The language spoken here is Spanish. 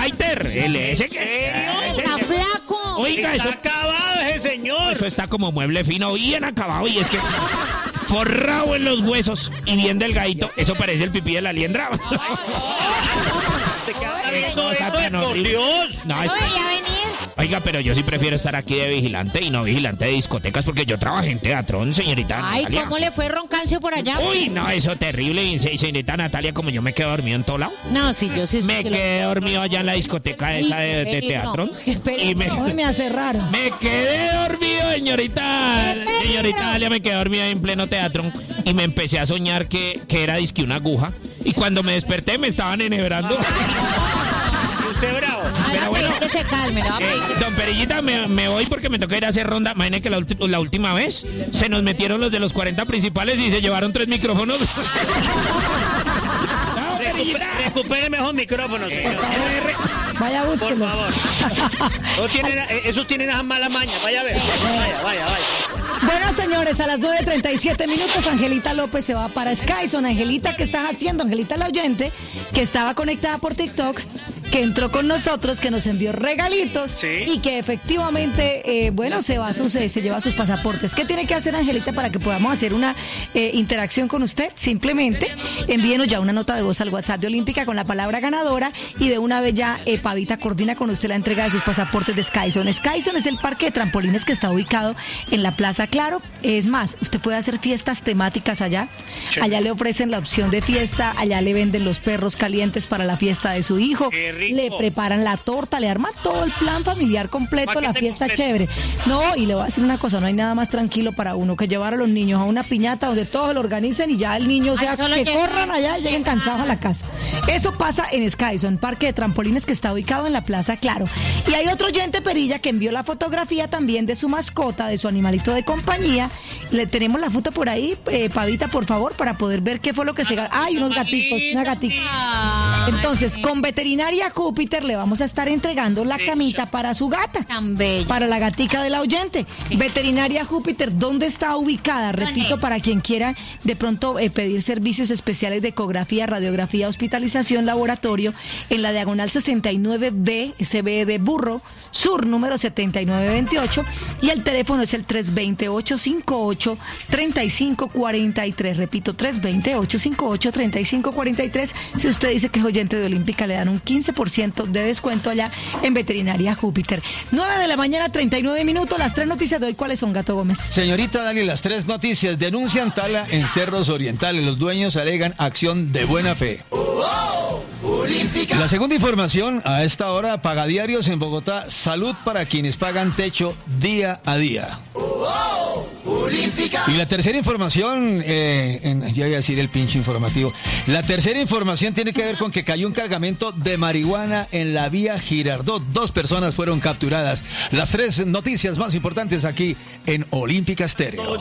fighter. Ese Está flaco. Oiga, Está acabado ese señor. eso está como mueble fino, bien acabado. Y es que forrado en los huesos y bien delgadito. Eso parece el pipí de la liendra. Te queda viendo cosa eso, tan por horrible. Dios. No, No debería venir. oiga, pero yo sí prefiero estar aquí de vigilante y no vigilante de discotecas porque yo trabajé en Teatrón, señorita Ay, Natalia. ¿cómo le fue Roncancio por allá? Uy, no, eso terrible. Y señorita Natalia, como yo me quedo dormido en todo lado. No, sí, yo sí. Me quedé dormido allá en la discoteca esa de Teatrón. Y Me hace raro. me quedé dormido, señorita Dalia, me quedé dormido en pleno Teatrón. Y me empecé a soñar que era disque una aguja. Y cuando me desperté me estaban enhebrando. Y usted bravo. Pero bueno, que se calme, le va a pedir que- don Perillita, me voy porque me toca ir a hacer ronda. Imagínate que la última vez se nos metieron los de los 40 principales y se llevaron 3 micrófonos. Chao, Perillita. Recupere mejor micrófono, señor. Vaya, Por búsquelo. favor. Esos tienen esas malas mañas. Vaya a ver. Vaya. Bueno, señores, a las 9:37 minutos, Angelita López se va para Skyson. Angelita, ¿qué estás haciendo? Angelita, la oyente, que estaba conectada por TikTok, que entró con nosotros, que nos envió regalitos Sí. y que efectivamente, se lleva sus pasaportes. ¿Qué tiene que hacer, Angelita, para que podamos hacer una interacción con usted? Simplemente envíenos ya una nota de voz al WhatsApp de Olímpica con la palabra ganadora y de una vez ya Pavita coordina con usted la entrega de sus pasaportes de Skyson. Skyson es el parque de trampolines que está ubicado en la Plaza Claro. Es más, usted puede hacer fiestas temáticas allá. Allá le ofrecen la opción de fiesta, allá le venden los perros calientes para la fiesta de su hijo. ¡Qué rico! Le preparan la torta, le arman todo el plan familiar completo, la Paquete fiesta completo. chévere. No, y le voy a decir una cosa, no hay nada más tranquilo para uno que llevar a los niños a una piñata donde todos lo organicen y ya el niño, o sea, solo que llega- corran allá y lleguen cansados a la casa. Eso pasa en Skyson, parque de trampolines que está ubicado en la Plaza Claro. Y hay otro oyente, Perilla, que envió la fotografía también de su mascota, de su animalito de compañía. Le tenemos la foto por ahí, Pavita, por favor, para poder ver qué fue lo que se ganó. Hay unos gaticos, una gatica. Entonces, con Veterinaria Júpiter le vamos a estar entregando la camita para su gata. Tan bella. Para la gatica del oyente. Veterinaria Júpiter, ¿dónde está ubicada? Repito, para quien quiera de pronto pedir servicios especiales de ecografía, radiografía, hospitalización, laboratorio, en la diagonal 69B, SB de Burro, Sur, número 7928. Y el teléfono es el 320-858-3543. Repito, 320-858-3543. Si usted dice que es oyente de Olímpica, le dan un 15% de descuento allá en Veterinaria Júpiter. 9:39 a.m. Las 3 noticias de hoy, ¿cuáles son, Gato Gómez? Señorita Dali, las 3 noticias. Denuncian tala en Cerros Orientales. Los dueños alegan acción de buena fe. La segunda información, a esta hora, pagadiarios en Bogotá, salud para quienes pagan techo día a día. Y la tercera información, ya voy a decir el pinche informativo. La tercera información tiene que ver con que cayó un cargamento de marihuana en la vía Girardot. 2 personas fueron capturadas. Las 3 noticias más importantes aquí en Olímpica Estéreo.